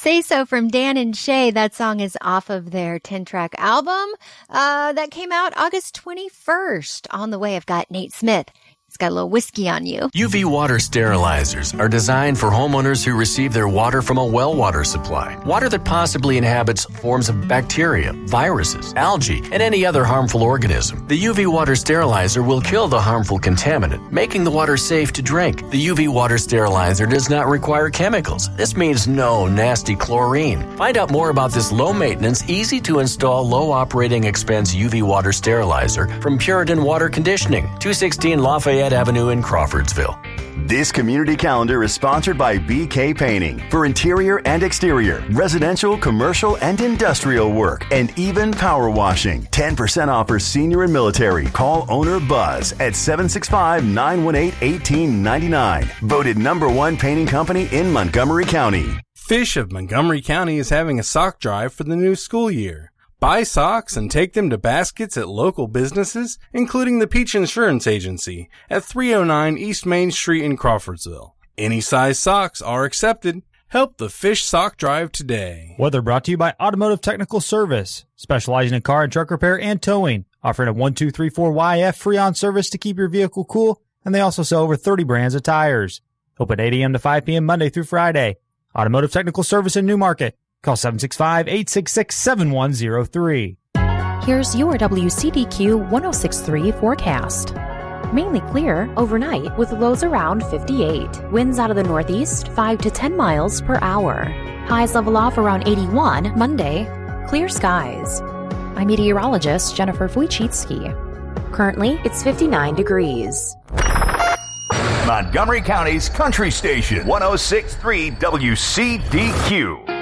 Say So from Dan and Shay. That song is off of their 10-track album that came out August 21st. On the way, I've got Nate Smith. It's got a little whiskey on you. UV water sterilizers are designed for homeowners who receive their water from a well water supply. Water that possibly inhabits forms of bacteria, viruses, algae, and any other harmful organism. The UV water sterilizer will kill the harmful contaminant, making the water safe to drink. The UV water sterilizer does not require chemicals. This means no nasty chlorine. Find out more about this low-maintenance, easy-to-install, low-operating expense UV water sterilizer from Puritan Water Conditioning, 216 Lafayette Avenue in Crawfordsville. This community calendar is sponsored by BK Painting for interior and exterior, residential, commercial, and industrial work, and even power washing. 10% off for senior and military. Call owner Buzz at 765-918-1899. Voted #1 painting company in Montgomery County. Fish of Montgomery County is having a sock drive for the new school year. Buy socks and take them to baskets at local businesses, including the Peach Insurance Agency at 309 East Main Street in Crawfordsville. Any size socks are accepted. Help the Fish Sock Drive today. Weather brought to you by Automotive Technical Service, specializing in car and truck repair and towing, offering a 1234YF free-on service to keep your vehicle cool, and they also sell over 30 brands of tires. Open 8 a.m. to 5 p.m. Monday through Friday. Automotive Technical Service in Newmarket. Call 765-866-7103. Here's your WCDQ 1063 forecast. Mainly clear overnight with lows around 58. Winds out of the northeast 5 to 10 miles per hour. Highs level off around 81 Monday. Clear skies. I'm meteorologist Jennifer Wojcicki. Currently, it's 59 degrees. Montgomery County's country station, 106.3 WCDQ.